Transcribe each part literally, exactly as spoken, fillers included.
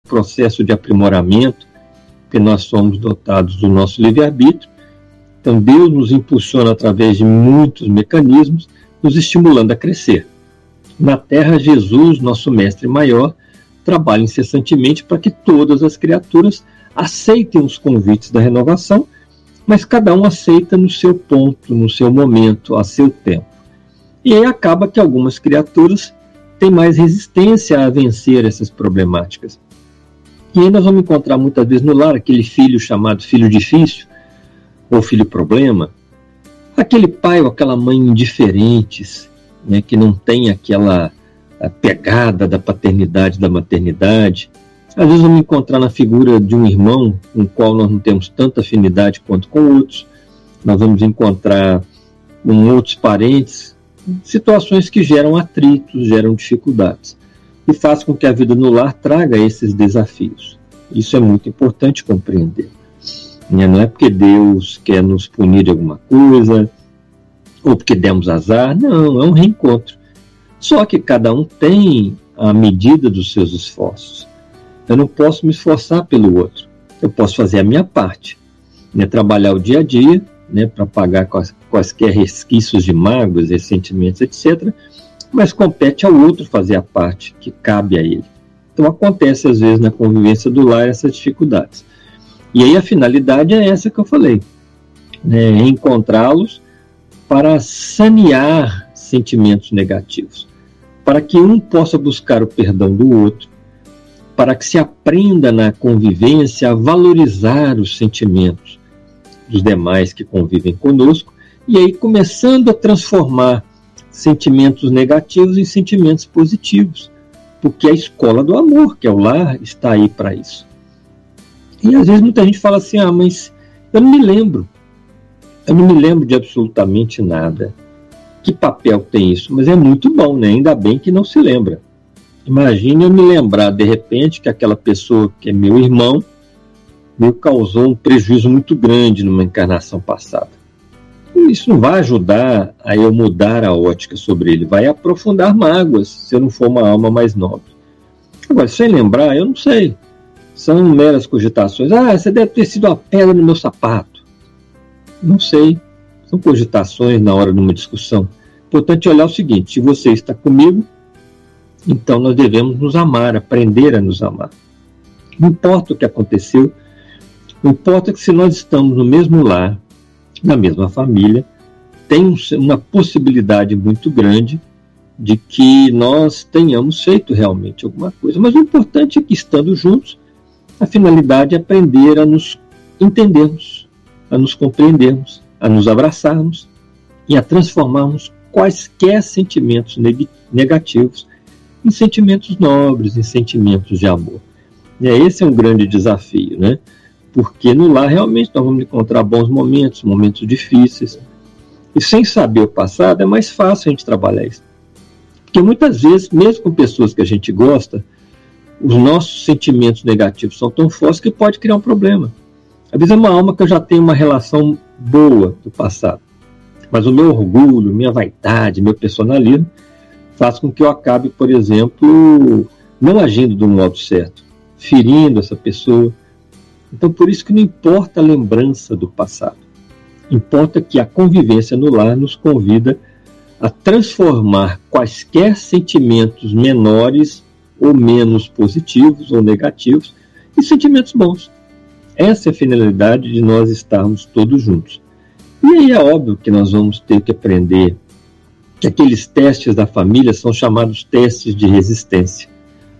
processo de aprimoramento, porque nós somos dotados do nosso livre-arbítrio. Então Deus nos impulsiona através de muitos mecanismos, nos estimulando a crescer. Na Terra, Jesus, nosso mestre maior, trabalha incessantemente para que todas as criaturas aceitem os convites da renovação, mas cada um aceita no seu ponto, no seu momento, a seu tempo. E aí acaba que algumas criaturas têm mais resistência a vencer essas problemáticas. E aí nós vamos encontrar muitas vezes no lar aquele filho chamado filho difícil, ou filho problema, aquele pai ou aquela mãe indiferentes, né, que não tem aquela pegada da paternidade, da maternidade. Às vezes vamos encontrar na figura de um irmão com o qual nós não temos tanta afinidade quanto com outros. Nós vamos encontrar com outros parentes situações que geram atritos, geram dificuldades. E faz com que a vida no lar traga esses desafios. Isso é muito importante compreender. Não é porque Deus quer nos punir de alguma coisa, ou porque demos azar. Não, é um reencontro. Só que cada um tem a medida dos seus esforços. Eu não posso me esforçar pelo outro. Eu posso fazer a minha parte, né? Trabalhar o dia a dia, né? Para pagar quais, quaisquer resquícios de mágoas, ressentimentos, etcétera. Mas compete ao outro fazer a parte que cabe a ele. Então acontece às vezes na convivência do lar essas dificuldades. E aí a finalidade é essa que eu falei, né? Encontrá-los para sanear sentimentos negativos, para que um possa buscar o perdão do outro, para que se aprenda na convivência a valorizar os sentimentos dos demais que convivem conosco, e aí começando a transformar sentimentos negativos em sentimentos positivos, porque a escola do amor, que é o lar, está aí para isso. E às vezes muita gente fala assim, ah, mas eu não me lembro, eu não me lembro de absolutamente nada. Que papel tem isso? Mas é muito bom, né? Ainda bem que não se lembra. Imagine eu me lembrar, de repente, que aquela pessoa que é meu irmão me causou um prejuízo muito grande numa encarnação passada. Isso não vai ajudar a eu mudar a ótica sobre ele, vai aprofundar mágoas, se eu não for uma alma mais nobre. Agora, sem lembrar, eu não sei. São meras cogitações. Ah, você deve ter sido uma pedra no meu sapato. Não sei. São cogitações na hora de uma discussão. Importante olhar o seguinte, se você está comigo, então nós devemos nos amar, aprender a nos amar. Não importa o que aconteceu, não importa que se nós estamos no mesmo lar, na mesma família, tem uma possibilidade muito grande de que nós tenhamos feito realmente alguma coisa. Mas o importante é que, estando juntos, a finalidade é aprender a nos entendermos, a nos compreendermos, a nos abraçarmos e a transformarmos quaisquer sentimentos neg- negativos em sentimentos nobres, em sentimentos de amor. E esse é um grande desafio, né? Porque no lar realmente nós vamos encontrar bons momentos, momentos difíceis. E sem saber o passado é mais fácil a gente trabalhar isso. Porque muitas vezes, mesmo com pessoas que a gente gosta, os nossos sentimentos negativos são tão fortes que pode criar um problema. Às vezes é uma alma que eu já tenho uma relação boa do passado, mas o meu orgulho, minha vaidade, meu personalismo faz com que eu acabe, por exemplo, não agindo do modo certo, ferindo essa pessoa. Então, por isso que não importa a lembrança do passado. Importa que a convivência no lar nos convida a transformar quaisquer sentimentos menores ou menos positivos ou negativos em sentimentos bons. Essa é a finalidade de nós estarmos todos juntos. E aí é óbvio que nós vamos ter que aprender que aqueles testes da família são chamados testes de resistência.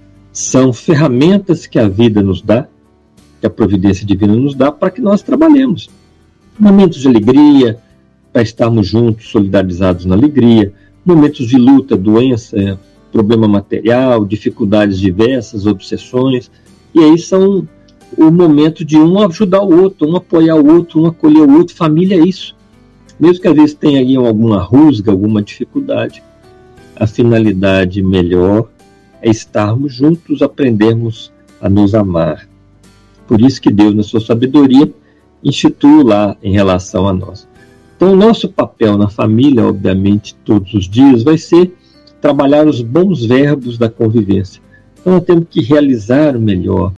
São ferramentas que a vida nos dá, que a providência divina nos dá, para que nós trabalhemos. Momentos de alegria, para estarmos juntos, solidarizados na alegria. Momentos de luta, doença, problema material, dificuldades diversas, obsessões. E aí são o momento de um ajudar o outro, um apoiar o outro, um acolher o outro. Família é isso. Mesmo que às vezes tenha aí alguma rusga, alguma dificuldade, a finalidade melhor é estarmos juntos, aprendermos a nos amar. Por isso que Deus, na sua sabedoria, institui lá em relação a nós. Então, o nosso papel na família, obviamente, todos os dias, vai ser trabalhar os bons verbos da convivência. Então nós temos que realizar o melhor,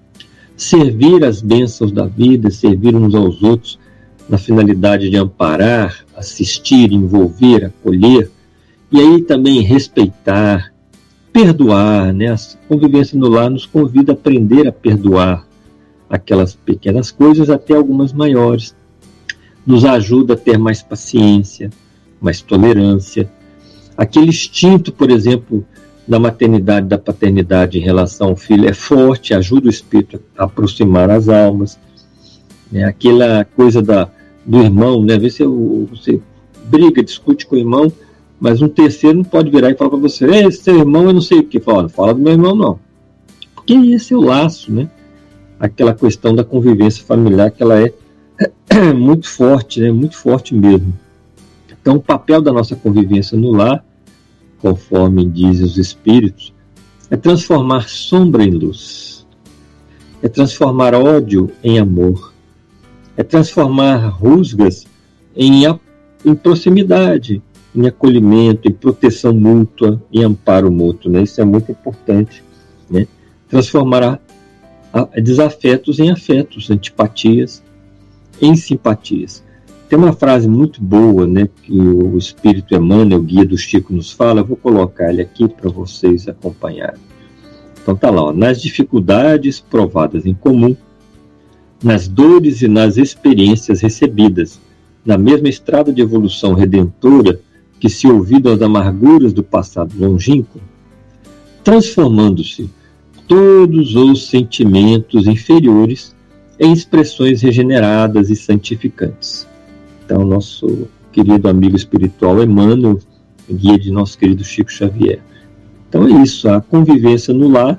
servir as bênçãos da vida, servir uns aos outros na finalidade de amparar, assistir, envolver, acolher, e aí também respeitar, perdoar, né? A convivência no lar nos convida a aprender a perdoar aquelas pequenas coisas até algumas maiores. Nos ajuda a ter mais paciência, mais tolerância. Aquele instinto, por exemplo, da maternidade, da paternidade em relação ao filho é forte, ajuda o espírito a aproximar as almas. É aquela coisa da, do irmão, né? Às vezes você, você briga, discute com o irmão, mas um terceiro não pode virar e falar para você, é, esse seu irmão eu não sei o que. Fala, não fala do meu irmão não. Porque esse é o laço, né? Aquela questão da convivência familiar que ela é muito forte, né? Muito forte mesmo. Então o papel da nossa convivência no lar, conforme dizem os espíritos, é transformar sombra em luz, é transformar ódio em amor, é transformar rusgas em, em proximidade, em acolhimento, em proteção mútua, em amparo mútuo, né? Isso é muito importante, né? Transformar a, a, desafetos em afetos, antipatias em simpatias. Tem uma frase muito boa, né, que o Espírito Emmanuel, o guia do Chico, nos fala. Eu vou colocar ele aqui para vocês acompanharem. Então tá lá, ó, nas dificuldades provadas em comum, nas dores e nas experiências recebidas, na mesma estrada de evolução redentora que se ouviram as amarguras do passado longínquo, transformando-se todos os sentimentos inferiores em expressões regeneradas e santificantes. Então, nosso querido amigo espiritual Emmanuel, guia de nosso querido Chico Xavier. Então é isso, a convivência no lar,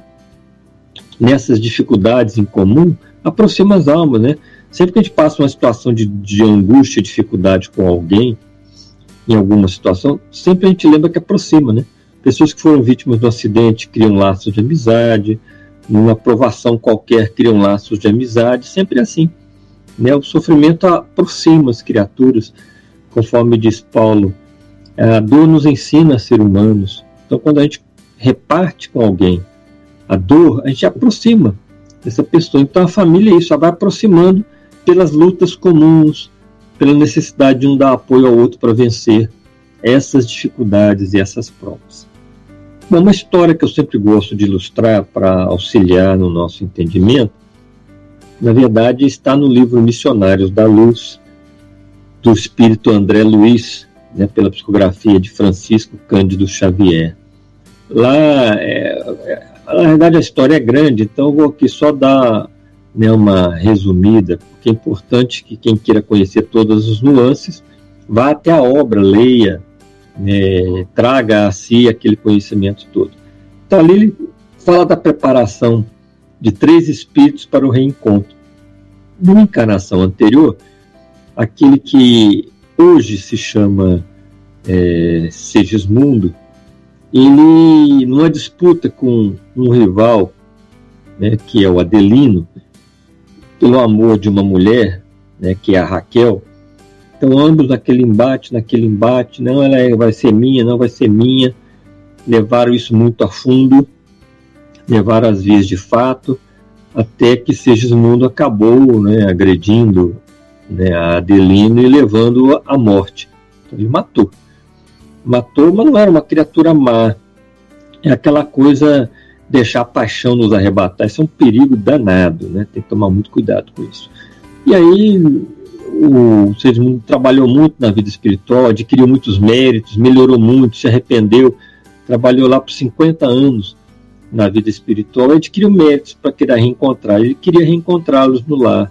nessas dificuldades em comum, aproxima as almas, né? Sempre que a gente passa uma situação de, de angústia, dificuldade com alguém, em alguma situação, sempre a gente lembra que aproxima, né? Pessoas que foram vítimas do acidente criam laços de amizade, numa provação qualquer criam laços de amizade, sempre assim, né? O sofrimento aproxima as criaturas, conforme diz Paulo, a dor nos ensina a ser humanos. Então quando a gente reparte com alguém a dor, a gente aproxima dessa pessoa. Então a família é isso, ela vai aproximando pelas lutas comuns, pela necessidade de um dar apoio ao outro para vencer essas dificuldades e essas provas. Bom, uma história que eu sempre gosto de ilustrar para auxiliar no nosso entendimento, na verdade está no livro Missionários da Luz, do espírito André Luiz, né, pela psicografia de Francisco Cândido Xavier. Lá, é, é, na verdade a história é grande, então eu vou aqui só dar, né, uma resumida, porque é importante que quem queira conhecer todas as nuances, vá até a obra, leia, né, traga a si aquele conhecimento todo. Então ali ele fala da preparação de três espíritos para o reencontro. Numa encarnação anterior, aquele que hoje se chama é, Segismundo, ele, numa disputa com um rival, né, que é o Adelino, pelo amor de uma mulher, né, que é a Raquel, então ambos naquele embate, naquele embate, não, ela é, vai ser minha, não vai ser minha, levaram isso muito a fundo, levaram as vias de fato, até que Segismundo acabou, né, agredindo, né, a Adelino e levando-a à morte. Então ele matou. Matou, mas não era uma criatura má. É aquela coisa, deixar a paixão nos arrebatar. Isso é um perigo danado, né? Tem que tomar muito cuidado com isso. E aí o Segismundo trabalhou muito na vida espiritual, adquiriu muitos méritos, melhorou muito, se arrependeu, trabalhou lá por cinquenta anos na vida espiritual, adquiriu méritos para querer reencontrar. Ele queria reencontrá-los no lar.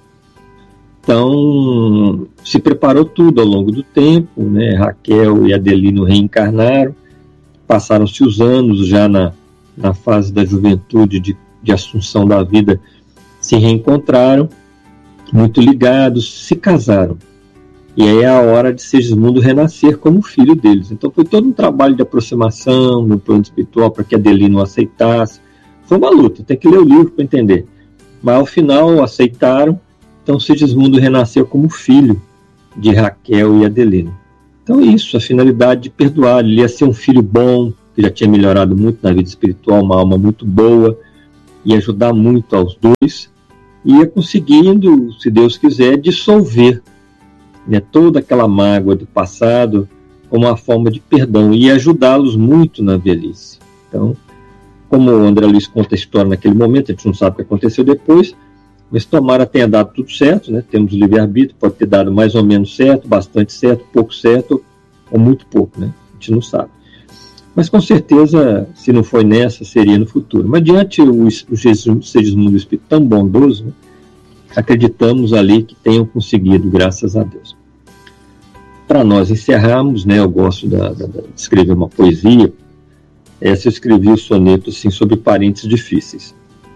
Então, se preparou tudo ao longo do tempo, né? Raquel e Adelino reencarnaram, passaram-se os anos já na, na fase da juventude, de, de assunção da vida, se reencontraram, muito ligados, se casaram. E aí é a hora de Segismundo renascer como filho deles. Então foi todo um trabalho de aproximação no plano espiritual para que Adelino o aceitasse. Foi uma luta, tem que ler o livro para entender. Mas ao final aceitaram, então Segismundo renasceu como filho de Raquel e Adelino. Então é isso, a finalidade de perdoar. Ele ia ser um filho bom, que já tinha melhorado muito na vida espiritual, uma alma muito boa, ia ajudar muito aos dois, e ia conseguindo, se Deus quiser, dissolver, né, toda aquela mágoa do passado como uma forma de perdão, e ia ajudá-los muito na velhice. Então, como o André Luiz conta a história naquele momento, a gente não sabe o que aconteceu depois, mas tomara tenha dado tudo certo, né? Temos o livre-arbítrio, pode ter dado mais ou menos certo, bastante certo, pouco certo, ou muito pouco, né? A gente não sabe. Mas com certeza, se não foi nessa, seria no futuro. Mas diante o, o Jesus, Segismundo do Espírito tão bondoso, né? Acreditamos ali que tenham conseguido, graças a Deus. Para nós encerrarmos, né? Eu gosto da, da, de escrever uma poesia. Essa eu escrevi o soneto assim, sobre parentes difíceis.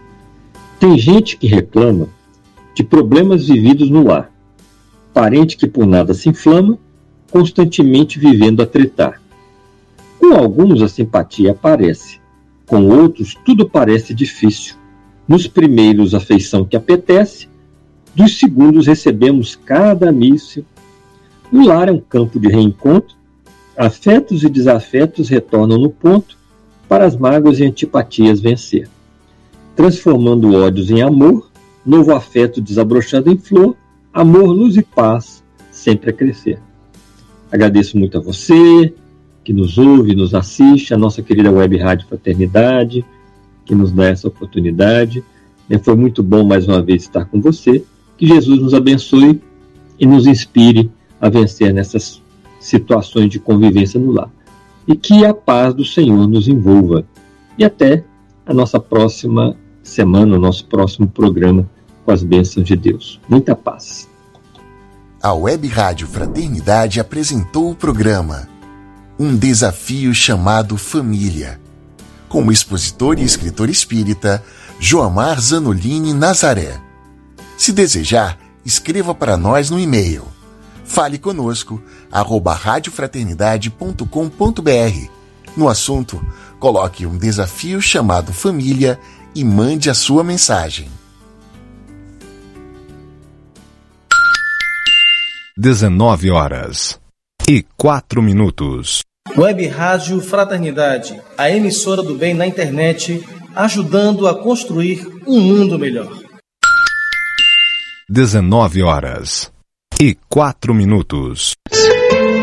Tem gente que reclama de problemas vividos no lar. Parente que por nada se inflama, constantemente vivendo a tretar. Com alguns a simpatia aparece, com outros tudo parece difícil. Nos primeiros a afeição que apetece, dos segundos recebemos cada míssil. O lar é um campo de reencontro, afetos e desafetos retornam no ponto, para as mágoas e antipatias vencer. Transformando ódios em amor, novo afeto desabrochando em flor, amor, luz e paz, sempre a crescer. Agradeço muito a você, que nos ouve, nos assiste, a nossa querida Web Rádio Fraternidade, que nos dá essa oportunidade. Foi muito bom mais uma vez estar com você. Que Jesus nos abençoe e nos inspire a vencer nessas situações de convivência no lar. E que a paz do Senhor nos envolva. E até a nossa próxima semana, o nosso próximo programa com as bênçãos de Deus. Muita paz. A Web Rádio Fraternidade apresentou o programa Um Desafio Chamado Família, com o expositor e escritor espírita Joamar Zanolini Nazaré. Se desejar, escreva para nós no e-mail fale conosco, arroba radiofraternidade ponto com ponto b r. No assunto, coloque um desafio chamado família e mande a sua mensagem. dezenove horas e quatro minutos. Web Rádio Fraternidade, a emissora do bem na internet, ajudando a construir um mundo melhor. dezenove horas e quatro minutos.